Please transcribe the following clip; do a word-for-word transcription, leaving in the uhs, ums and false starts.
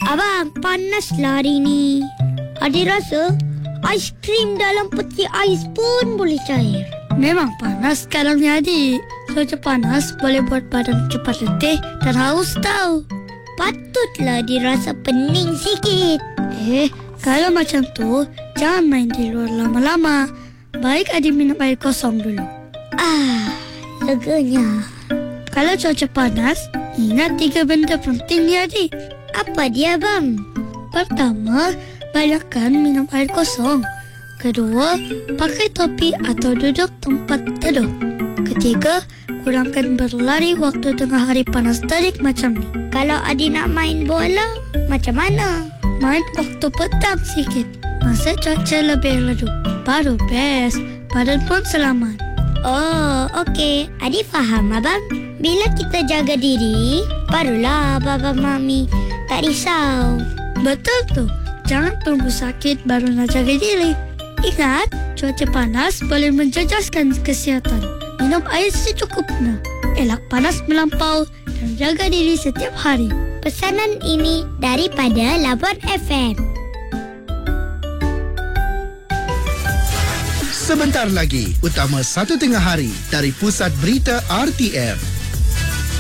Abang, panaslah hari ni. Adik rasa aiskrim dalam peti ais pun boleh cair. Memang panas sekarang ni adik. Cuaca panas boleh buat badan cepat letih dan haus tau. Patutlah dirasa pening sikit. Eh, kalau macam tu, jangan main di luar lama-lama. Baik adik minum air kosong dulu. Ah, leganya. Kalau cuaca panas, ingat tiga benda penting ni adik. Apa dia bang? Pertama, banyakkan minum air kosong. Kedua, pakai topi atau duduk tempat teduh. Ketiga, kurangkan berlari waktu tengah hari panas terik macam ni. Kalau adik nak main bola, macam mana? Main waktu petang sikit. Masa cuaca lebih redup. Baru best. Badan pun selamat. Oh, okey. Adik faham abang. Bila kita jaga diri, barulah baba mami tak risau. Betul tu. Jangan tunggu sakit baru nak jaga diri. Ingat, cuaca panas boleh menjejaskan kesihatan. Minum air secukupnya. Elak panas melampau dan jaga diri setiap hari. Pesanan ini daripada Labuan F M. Sebentar lagi, utama satu tengah hari dari Pusat Berita R T M.